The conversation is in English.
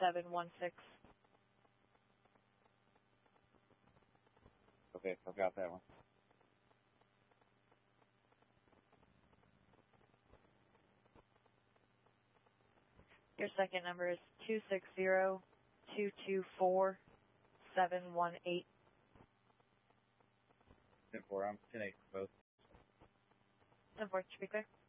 716. Okay, forgot that one. Your second number is 260-224-718. 10-4, I'm 10-8 for both. 10-4, should be clear.